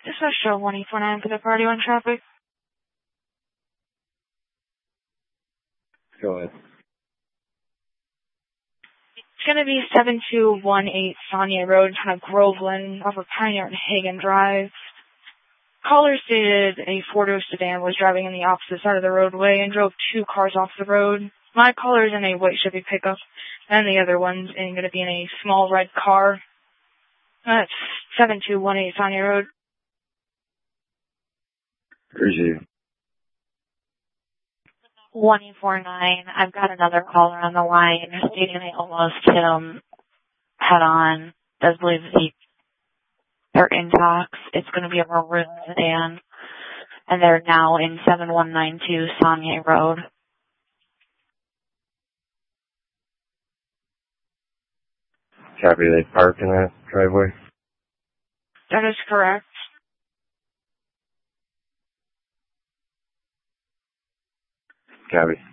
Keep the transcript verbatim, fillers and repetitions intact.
This is show one eight four nine for the party on traffic. Go ahead. It's going to be seven two one eight Sonia Road, kind of Groveland, off of Pioneer and Hagen Drive. Caller stated a four-door sedan was driving in the opposite side of the roadway and drove two cars off the road. My caller is in a white Chevy pickup, and the other one's going to be in a small red car. That's seven two one eight Sonia Road. Appreciate it. one eight four nine, I've got another caller on the line stating they almost hit him head on. Does believe he, they're in talks. It's going to be a maroon sedan, and they're now in seven one nine two Sonia Road. Copy, they park in that driveway? That is correct. Copy.